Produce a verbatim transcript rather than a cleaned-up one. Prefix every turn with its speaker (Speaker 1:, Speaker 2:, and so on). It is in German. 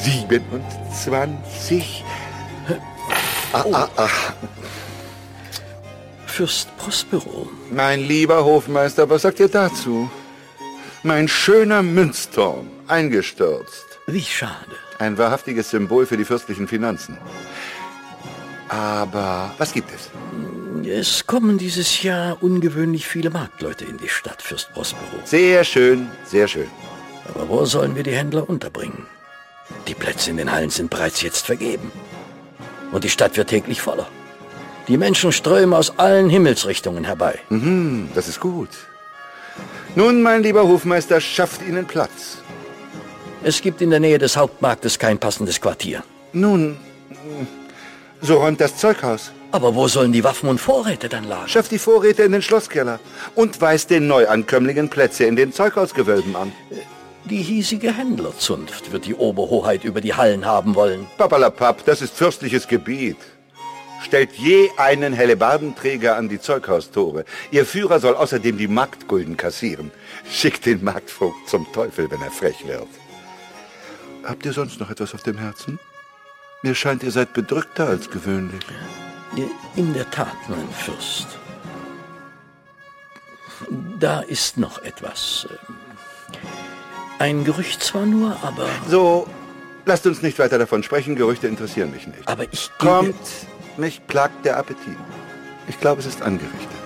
Speaker 1: siebenundzwanzig. Ah,
Speaker 2: Oh.
Speaker 1: ah, ah.
Speaker 2: Fürst Prospero.
Speaker 1: Mein lieber Hofmeister, was sagt ihr dazu? Mein schöner Münzturm, eingestürzt.
Speaker 2: Wie schade.
Speaker 1: Ein wahrhaftiges Symbol für die fürstlichen Finanzen. Aber was gibt es?
Speaker 2: Es kommen dieses Jahr ungewöhnlich viele Marktleute in die Stadt, Fürst Prospero.
Speaker 1: Sehr schön, sehr schön.
Speaker 2: Aber wo sollen wir die Händler unterbringen? Die Plätze in den Hallen sind bereits jetzt vergeben. Und die Stadt wird täglich voller. Die Menschen strömen aus allen Himmelsrichtungen herbei.
Speaker 1: Mhm, das ist gut. Nun, mein lieber Hofmeister, schafft Ihnen Platz.
Speaker 2: Es gibt in der Nähe des Hauptmarktes kein passendes Quartier.
Speaker 1: Nun, so räumt das Zeughaus.
Speaker 2: Aber wo sollen die Waffen und Vorräte dann lagern?
Speaker 1: Schafft die Vorräte in den Schlosskeller und weist den Neuankömmlingen Plätze in den Zeughausgewölben an.
Speaker 2: Die hiesige Händlerzunft wird die Oberhoheit über die Hallen haben wollen.
Speaker 1: Papalapap, das ist fürstliches Gebiet. Stellt je einen Hellebardenträger an die Zeughaustore. Ihr Führer soll außerdem die Marktgulden kassieren. Schickt den Marktvogt zum Teufel, wenn er frech wird. Habt ihr sonst noch etwas auf dem Herzen? Mir scheint, ihr seid bedrückter als gewöhnlich.
Speaker 2: In der Tat, mein Fürst. Da ist noch etwas. Ein Gerücht zwar nur, aber...
Speaker 1: So, lasst uns nicht weiter davon sprechen. Gerüchte interessieren mich nicht.
Speaker 2: Aber ich gebe...
Speaker 1: Kommt, mich plagt der Appetit. Ich glaube, es ist angerichtet.